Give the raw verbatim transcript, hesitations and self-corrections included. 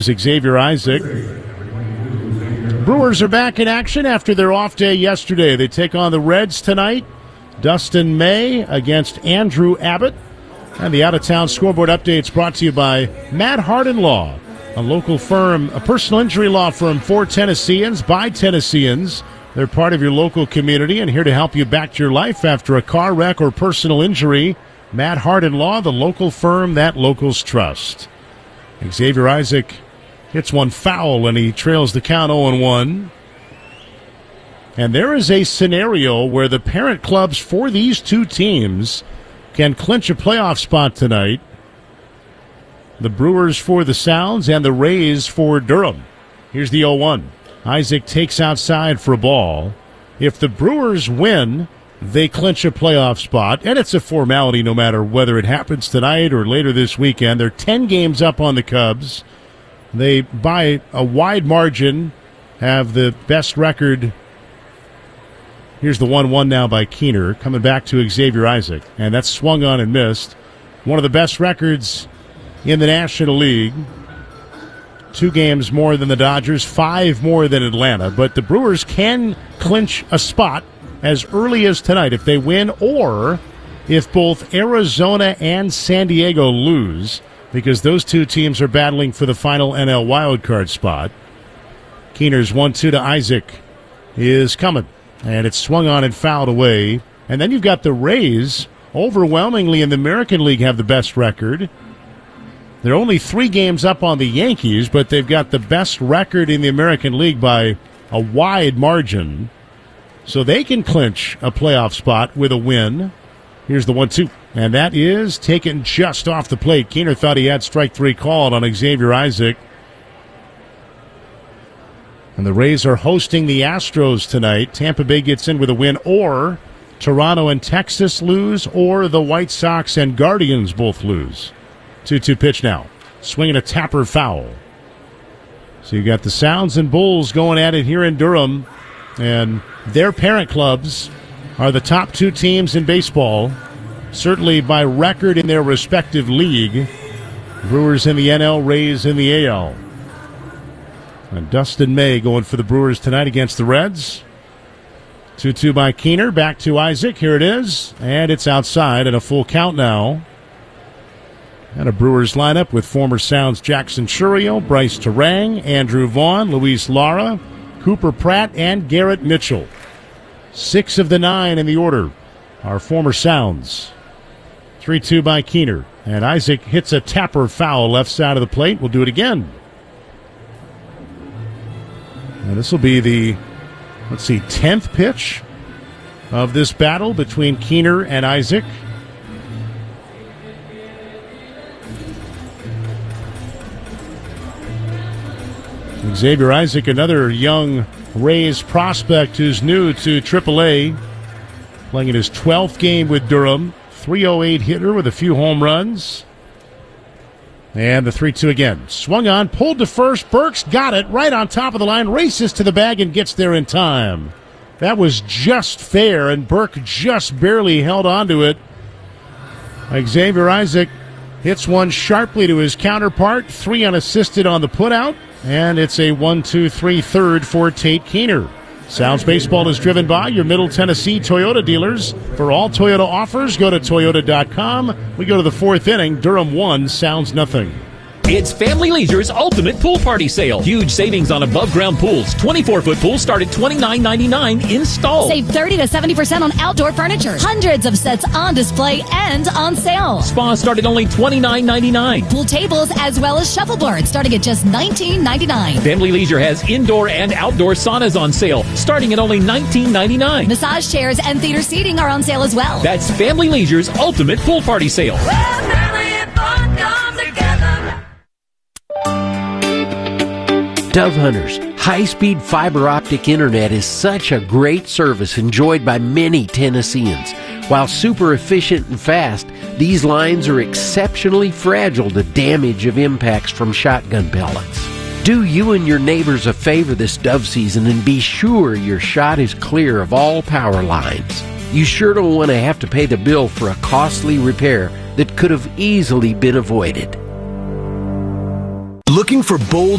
Xavier Isaac. Brewers are back in action after their off day yesterday. They take on the Reds tonight. Dustin May against Andrew Abbott. And the out-of-town scoreboard updates brought to you by Matt Hardin Law, a local firm, a personal injury law firm for Tennesseans, by Tennesseans. They're part of your local community and here to help you back to your life after a car wreck or personal injury. Matt Hardin Law, the local firm that locals trust. Xavier Isaac hits one foul, and he trails the count oh and one. And there is a scenario where the parent clubs for these two teams can clinch a playoff spot tonight. The Brewers for the Sounds and the Rays for Durham. Here's the oh one. Isaac takes outside for a ball. If the Brewers win, they clinch a playoff spot, and it's a formality no matter whether it happens tonight or later this weekend. They're ten games up on the Cubs. They, by a wide margin, have the best record. Here's the one one now by Keener, coming back to Xavier Isaac. And that's swung on and missed. One of the best records in the National League. Two games more than the Dodgers, five more than Atlanta. But the Brewers can clinch a spot as early as tonight if they win, or if both Arizona and San Diego lose, because those two teams are battling for the final N L wildcard spot. Keener's one two to Isaac is coming, and it's swung on and fouled away. And then you've got the Rays, overwhelmingly in the American League, have the best record. They're only three games up on the Yankees, but they've got the best record in the American League by a wide margin. So they can clinch a playoff spot with a win. Here's the one two. And that is taken just off the plate. Keener thought he had strike three called on Xavier Isaac. And the Rays are hosting the Astros tonight. Tampa Bay gets in with a win, or Toronto and Texas lose, or the White Sox and Guardians both lose. two two pitch now. Swinging a tapper foul. So you got the Sounds and Bulls going at it here in Durham. And their parent clubs are the top two teams in baseball, certainly by record in their respective league. Brewers in the N L, Rays in the A L. And Dustin May going for the Brewers tonight against the Reds. two two by Keener. Back to Isaac. Here it is. And it's outside and a full count now. And a Brewers lineup with former Sounds Jackson Churio, Bryce Terang, Andrew Vaughn, Luis Lara, Cooper Pratt, and Garrett Mitchell. Six of the nine in the order are former Sounds. three two by Keener. And Isaac hits a tapper foul left side of the plate. We'll do it again. And this will be the, let's see, tenth pitch of this battle between Keener and Isaac. Xavier Isaac, another young Rays prospect who's new to triple A, playing in his twelfth game with Durham. three oh eight hitter with a few home runs. And the three two again. Swung on, pulled to first. Burks got it right on top of the line, races to the bag and gets there in time. That was just fair, and Burke just barely held on to it. Xavier Isaac hits one sharply to his counterpart, three unassisted on the putout. And it's a one two three third for Tate Keener. Sounds Baseball is driven by your Middle Tennessee Toyota dealers. For all Toyota offers, go to toyota dot com. We go to the fourth inning. Durham one, Sounds nothing. It's Family Leisure's ultimate pool party sale. Huge savings on above-ground pools. twenty-four foot pools start at twenty-nine ninety-nine installed. Save thirty to seventy percent on outdoor furniture. Hundreds of sets on display and on sale. Spas start at only twenty-nine ninety-nine. Pool tables as well as shuffleboards starting at just nineteen ninety-nine. Family Leisure has indoor and outdoor saunas on sale starting at only nineteen ninety-nine. Massage chairs and theater seating are on sale as well. That's Family Leisure's ultimate pool party sale. Well, family and fun come together. Dove Hunters, high-speed fiber optic internet is such a great service enjoyed by many Tennesseans. While super efficient and fast, these lines are exceptionally fragile to damage of impacts from shotgun pellets. Do you and your neighbors a favor this dove season and be sure your shot is clear of all power lines. You sure don't want to have to pay the bill for a costly repair that could have easily been avoided. Looking for bold